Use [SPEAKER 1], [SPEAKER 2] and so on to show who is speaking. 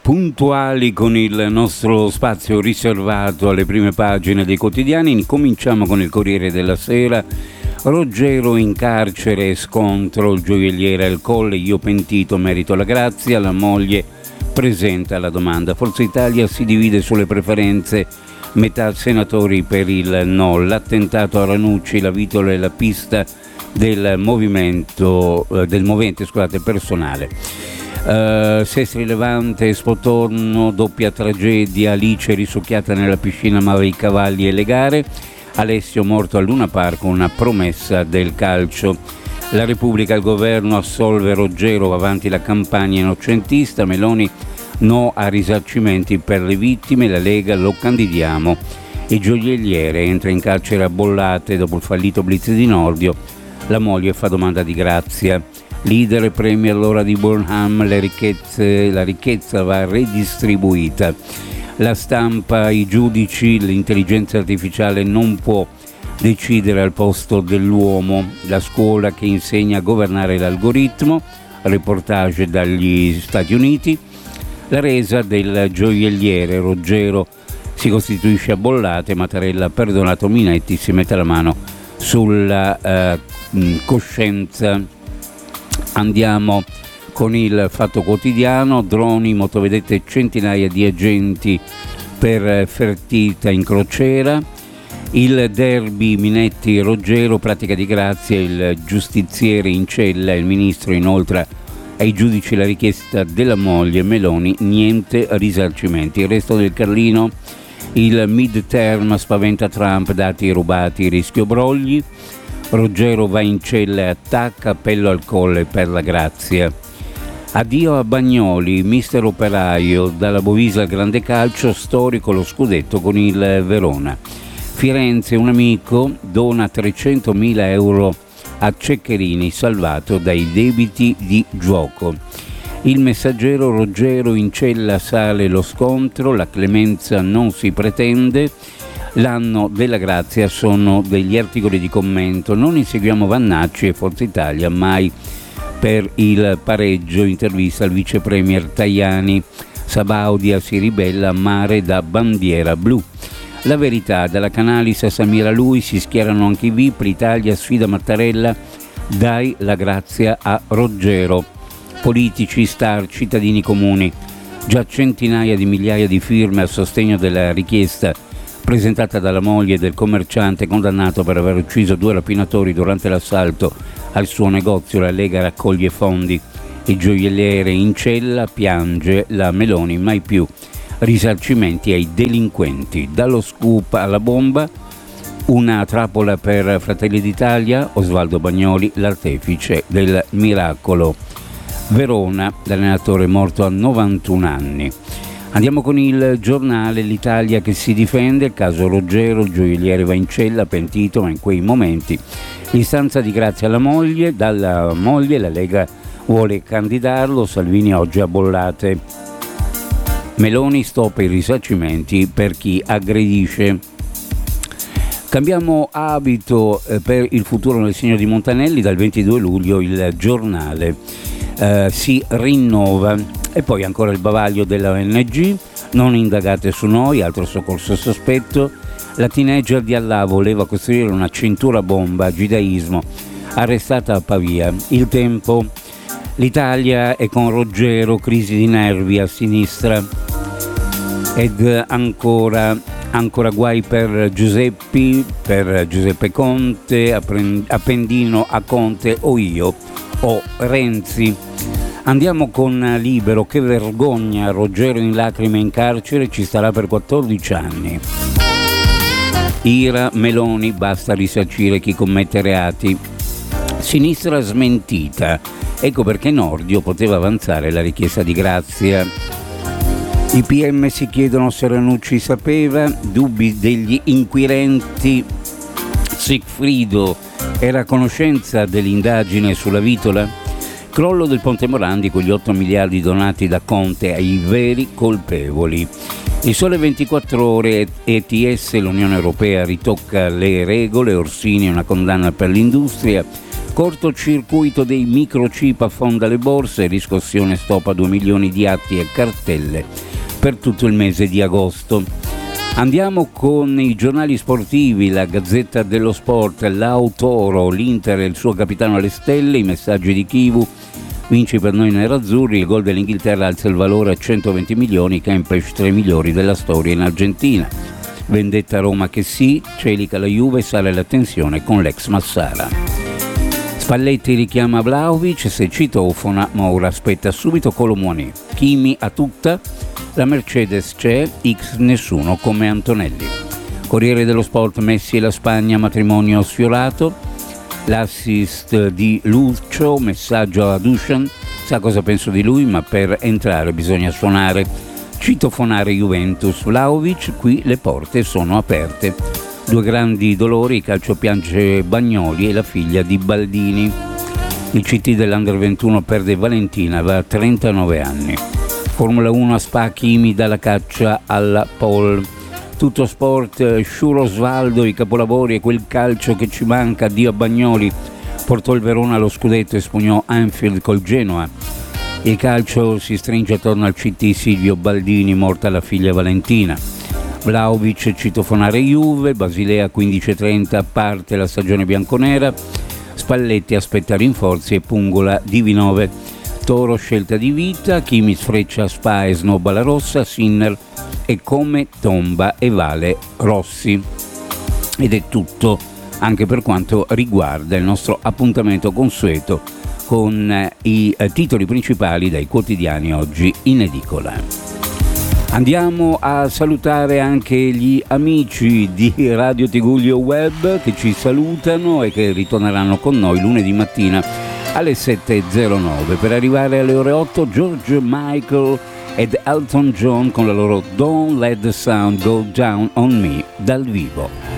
[SPEAKER 1] puntuali con il nostro spazio riservato alle prime pagine dei quotidiani. Cominciamo con il Corriere della Sera. Ruggero in carcere, scontro, il gioielliere al Colle, io pentito merito la grazia, la moglie presenta la domanda. Forza Italia si divide sulle preferenze, metà senatori per il no, l'attentato a Ranucci, la vitola e la pista del movente personale. Sestri Levante, Spotorno, doppia tragedia, Alice risucchiata nella piscina ma i cavalli e le gare, Alessio morto a Luna Park, una promessa del calcio. La Repubblica, il governo assolve Ruggero, avanti la campagna innocentista, Meloni no a risarcimenti per le vittime, la Lega lo candidiamo. Il gioielliere entra in carcere a bollate dopo il fallito blitz di Nordio, la moglie fa domanda di grazia. Leader premia l'ora di Burnham, la ricchezza va redistribuita. La Stampa, i giudici, l'intelligenza artificiale non può decidere al posto dell'uomo, la scuola che insegna a governare l'algoritmo, reportage dagli Stati Uniti. La resa del gioielliere, Ruggero si costituisce a bollate, Mattarella ha perdonato Minetti, si mette la mano sulla coscienza. Andiamo con il Fatto Quotidiano, droni, motovedette, centinaia di agenti per Fertitta in crociera, il derby Minetti-Ruggero, pratica di grazia, il giustiziere in cella, il ministro inoltre ai giudici la richiesta della moglie, Meloni, niente risarcimenti. Il resto del Carlino, il mid-term spaventa Trump, dati rubati, rischio brogli. Ruggero va in cella e attacca, appello al Colle per la grazia. Addio a Bagnoli, mister operaio, dalla Bovisa al grande calcio, storico lo scudetto con il Verona. Firenze, un amico dona 300.000 euro a Ceccherini, salvato dai debiti di gioco. Il Messaggero, Ruggero in cella, sale lo scontro, la clemenza non si pretende. L'anno della grazia sono degli articoli di commento, non inseguiamo Vannacci e Forza Italia mai per il pareggio, intervista al vice premier Tajani, Sabaudia si ribella, mare da bandiera blu. La Verità, dalla Canalis a Samira Lui si schierano anche i VIP, l'Italia sfida Mattarella, dai la grazia a Ruggero. Politici, star, cittadini comuni, già centinaia di migliaia di firme a sostegno della richiesta presentata dalla moglie del commerciante condannato per aver ucciso 2 rapinatori durante l'assalto al suo negozio. La Lega raccoglie fondi. Il gioielliere in cella, piange la Meloni, mai più risarcimenti ai delinquenti. Dallo scoop alla bomba, una trappola per Fratelli d'Italia, Osvaldo Bagnoli, l'artefice del miracolo. Verona, l'allenatore morto a 91 anni. Andiamo con il Giornale, l'Italia che si difende, il caso Ruggero, il gioielliere va in cella, pentito, ma in quei momenti l'istanza di grazia alla moglie, dalla moglie la Lega vuole candidarlo, Salvini oggi a bollate. Meloni stoppa i risarcimenti per chi aggredisce. Cambiamo abito per il futuro nel segno di Montanelli, dal 22 luglio il Giornale si rinnova. E poi ancora il bavaglio della ONG, non indagate su noi, altro soccorso sospetto. La teenager di Allah voleva costruire una cintura bomba, giudaismo, arrestata a Pavia. Il Tempo, l'Italia è con Ruggero, crisi di nervi a sinistra. Ed ancora guai per Giuseppe Conte, Appendino a Conte o io o Renzi. Andiamo con Libero, che vergogna, Ruggero in lacrime in carcere, ci starà per 14 anni. Ira, Meloni, basta risarcire chi commette reati. Sinistra smentita, ecco perché Nordio poteva avanzare la richiesta di grazia. I PM si chiedono se Ranucci sapeva, dubbi degli inquirenti. Sigfrido era a conoscenza dell'indagine sulla vitola? Crollo del Ponte Morandi con gli 8 miliardi donati da Conte ai veri colpevoli. Il Sole 24 Ore, ETS, l'Unione Europea ritocca le regole, Orsini una condanna per l'industria, Cortocircuito dei microchip affonda le borse, riscossione stop a 2 milioni di atti e cartelle per tutto il mese di agosto. Andiamo con i giornali sportivi, la Gazzetta dello Sport, l'Autoro, l'Inter e il suo capitano alle stelle, i messaggi di Chivu, vinci per noi nerazzurri, il gol dell'Inghilterra alza il valore a 120 milioni, Kempes 3 migliori della storia in Argentina. Vendetta Roma che sì, celica la Juve, sale la tensione con l'ex Massara. Spalletti richiama Vlahovic, se citofona, Moura aspetta subito Colomoni. Kimi a tutta, la Mercedes c'è, X nessuno come Antonelli. Corriere dello Sport, Messi e la Spagna, matrimonio sfiorato. L'assist di Lucio, messaggio a Dusan, sa cosa penso di lui, ma per entrare bisogna suonare. Citofonare Juventus, Vlahovic, qui le porte sono aperte. Due grandi dolori, il calcio piange Bagnoli e la figlia di Baldini. Il CT dell'Under 21 perde Valentina, va a 39 anni. Formula 1 a Spa, Kimi dalla caccia alla pole. Tutto sport, Sciuro Osvaldo, i capolavori e quel calcio che ci manca, addio a Bagnoli, portò il Verona allo scudetto e spugnò Anfield col Genoa. Il calcio si stringe attorno al CT, Silvio Baldini, morta la figlia Valentina. Vlahovic, citofonare Juve, Basilea 15:30, parte la stagione bianconera. Spalletti aspetta rinforzi e Pungola di Vinove. Toro scelta di vita, Kimi sfreccia Spa e snobba la rossa, Sinner e come tomba e vale Rossi. Ed è tutto anche per quanto riguarda il nostro appuntamento consueto con i titoli principali dai quotidiani oggi in edicola. Andiamo a salutare anche gli amici di Radio Tigullio Web che ci salutano e che ritorneranno con noi lunedì mattina alle 7.09 per arrivare alle ore 8. George Michael ed Elton John con la loro Don't Let the Sound Go Down on Me dal vivo.